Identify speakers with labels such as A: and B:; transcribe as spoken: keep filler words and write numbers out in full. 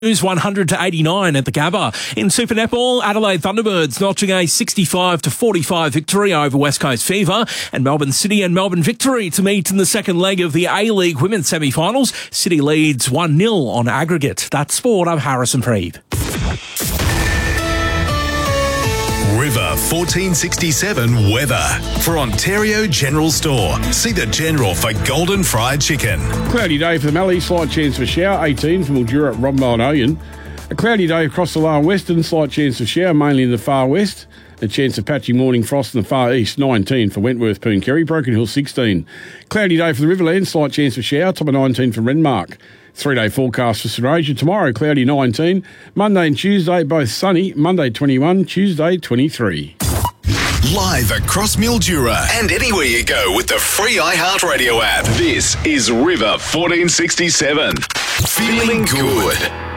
A: News one hundred to eighty-nine at the Gabba. In Super Netball, Adelaide Thunderbirds notching a sixty-five to forty-five victory over West Coast Fever, and Melbourne City and Melbourne Victory to meet in the second leg of the A-League Women's semi-finals. City leads one nil on aggregate. That's sport. I'm Harrison Preeb.
B: River fourteen sixty-seven weather. For Ontario General Store, see the General for golden fried chicken.
C: Cloudy day for the Mallee, slight chance for shower, eighteen for Mildura, Robinvale and Oyen. A cloudy day across the lower western, slight chance of shower, mainly in the far west. A chance of patchy morning frost in the far east, nineteen for Wentworth, Pooncarry, Broken Hill, sixteen. Cloudy day for the Riverland, slight chance of shower, top of nineteen for Renmark. Three-day forecast for St Asia. Tomorrow, cloudy, nineteen. Monday and Tuesday, both sunny. Monday, twenty-one. Tuesday, twenty-three.
B: Live across Mildura and anywhere you go with the free iHeartRadio app. This is River fourteen sixty-seven. Feeling good.